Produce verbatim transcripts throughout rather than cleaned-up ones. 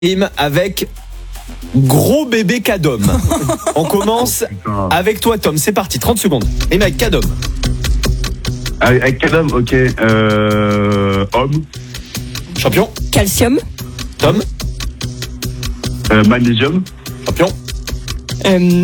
rime avec gros bébé Cadom. On commence avec toi, Tom. C'est parti, trente secondes. Rime avec Cadom. Avec, avec Cadom, ok. Euh, homme. Champion. Calcium. Tom. Euh, magnésium. Champion. Euh...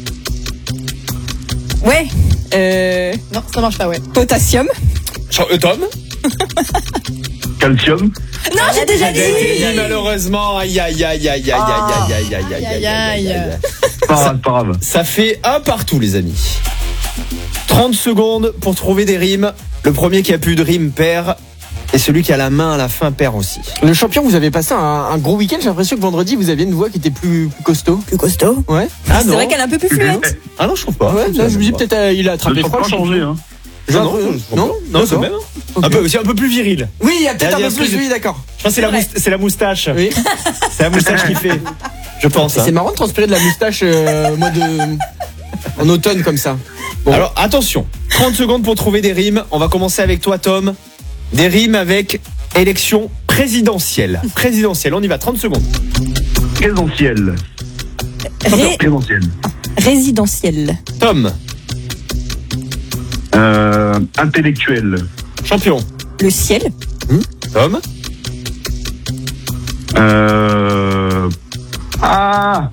Ouais. Euh... Non, ça marche pas, ouais. Potassium. Ch- euh, Tom. Calcium. Non, j'ai déjà dit. Et malheureusement, aïe aïe aïe aïe aïe aïe aïe aïe aïe aïe aïe aïe. Pas grave, pas grave. Ça fait un partout, les amis. trente secondes pour trouver des rimes. Le premier qui a plus de rimes perd. Et celui qui a la main à la fin perd aussi. Le champion, vous avez passé un, un gros week-end. J'ai l'impression que vendredi, vous aviez une voix qui était plus, plus costaud. Plus costaud. Ouais. Ah C'est non. vrai qu'elle est un peu plus fluente. Ah non, je trouve pas. Ouais, là, je me dis peut-être euh, il a Je attrapé ne froid. pas changer, hein. Non, non, non, non, non, d'accord. quand même. Ok. Un peu, c'est un peu plus viril. Oui, il y a peut-être Il y a un peu des plus. trucs- Oui, d'accord. Je pense que c'est la, mousta- c'est la moustache. Oui. C'est la moustache qui fait. Je pense. hein. C'est marrant de transpirer de la moustache euh, moi de en automne comme ça. Bon. Alors attention, trente secondes pour trouver des rimes. On va commencer avec toi, Tom. Des rimes avec élection présidentielle. Présidentielle, on y va, trente secondes. Présentiel. Ré- Présentiel. Résidentiel. Tom, Euh, intellectuel. champion. Le ciel. Tom, Euh... Ah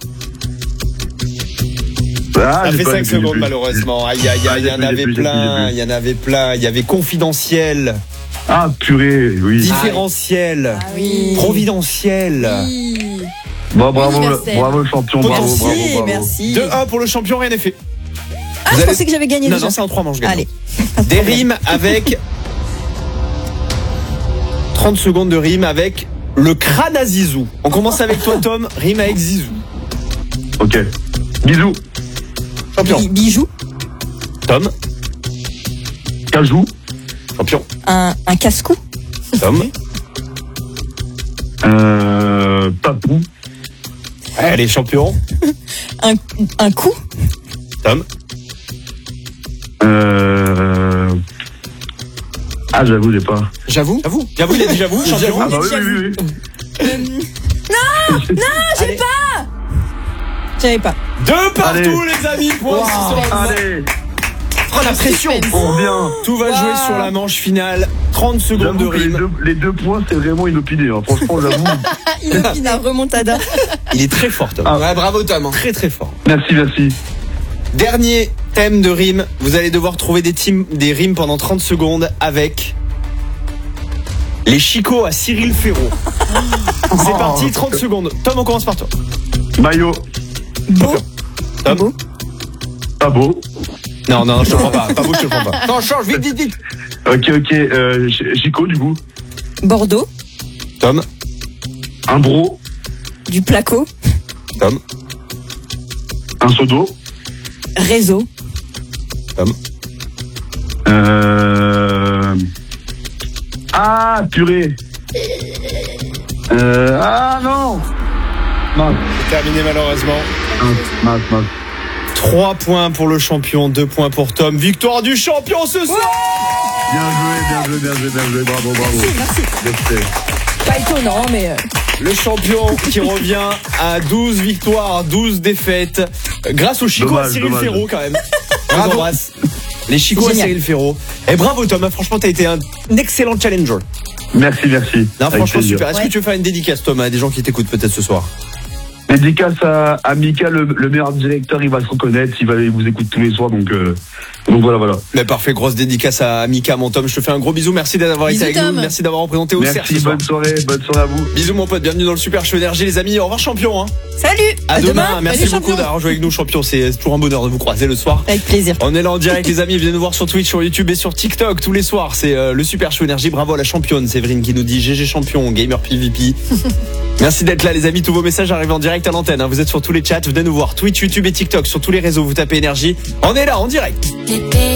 Ah, ça j'ai fait pas- cinq j'ai secondes plus. malheureusement. Aïe aïe aïe, il y en J'ai avait plus, j'ai plus, plein, j'ai il y en avait plein. Il y avait confidentiel, Ah, purée, oui. différentiel, Ah oui. providentiel. Bon, bravo, Universel. bravo le champion, bravo, bravo, Merci, bravo. merci. deux un pour le champion, rien n'est fait. Ah, Vous je allez- pensais que j'avais gagné Non, déjà. non, c'est en trois manches gagnantes. Allez. Des rimes avec trente secondes de rimes avec le crâne à Zizou. On commence avec toi, Tom. Rime avec Zizou. Ok. Bisous. Champion. Bi- Bijou. Tom. Cajou. Champion. Un, un casse-cou. Tom. Euh... Papou. Allez, champion. Un, un coup. Tom. Euh... Ah, j'avoue, j'ai pas. J'avoue. J'avoue. J'avoue, il a dit j'avoue, champion. Ah bah oui, oui, oui, oui. J'avais pas. Deux partout, Allez. les amis. Point Wow. sur la- Allez, Oh, la pression. on bien. Tout va Wow. jouer sur la manche finale. trente secondes de J'avoue que les rimes. deux, les deux points, c'est vraiment inopiné. Hein. Franchement, j'avoue. Il a remontada. Il est très fort, Tom. Ah. Ouais, bravo Tom. Très, très fort. Merci, merci. Dernier thème de rime. Vous allez devoir trouver des, teams, des rimes pendant trente secondes avec les chicots à Cyril Ferraud. C'est parti, trente secondes. Tom, on commence par toi. Maillot. Beau. Tom. Beau. Pas beau. Non, non, je te prends pas. Pas beau, je te prends pas. Non, change vite, vite, vite. Ok, ok. Euh, Ch- Chico, du coup. Bordeaux. Tom. Un bro. Du placo. Tom. Un seau d'eau. Réseau. Tom. Euh... Ah, purée. Euh... Ah, non. Mince, C'est terminé malheureusement. mince, mince, mince. trois points pour le champion, deux points pour Tom. Victoire du champion ce soir. Bien joué, bien joué, bien joué, bien joué. Bravo, bravo. Bien fait. Pas étonnant, mais. euh, Le champion qui revient à douze victoires, douze défaites. euh, Grâce au Chico Dommage, à Cyril dommage. Ferraud quand même. On vous embrasse. Les Chico à Génial. Cyril Ferraud. Et bravo Tom, hein, franchement t'as été un excellent challenger. Merci, merci. Non, Avec franchement plaisir. super. Est-ce Ouais. que tu veux faire une dédicace Tom à des gens qui t'écoutent peut-être ce soir? Dédicace à, à Mika, le, le meilleur directeur, il va se reconnaître, il va il vous écoute tous les soirs, donc, euh, donc voilà, voilà. Mais parfait, grosse dédicace à Mika, mon Tom. Je te fais un gros bisou. Merci d'avoir été Bisous, avec Tom. nous. Merci d'avoir représenté au cerf Merci, ce soir. bonne soirée, bonne soirée à vous. Bisous mon pote, bienvenue dans le Super Show Énergie les amis. Au revoir champion. Hein. Salut. À, demain. Merci Salut, beaucoup champion. d'avoir joué avec nous champion. C'est toujours un bonheur de vous croiser le soir. Avec plaisir. On est là en direct les amis, venez nous voir sur Twitch, sur YouTube et sur TikTok tous les soirs. C'est euh, le Super Show Énergie. Bravo à la championne Séverine qui nous dit G G champion, gamer P V P. Merci d'être là les amis, tous vos messages arrivent en direct à l'antenne. Hein. Vous êtes sur tous les chats, venez nous voir Twitch, YouTube et TikTok, sur tous les réseaux, vous tapez Énergie. On est là en direct.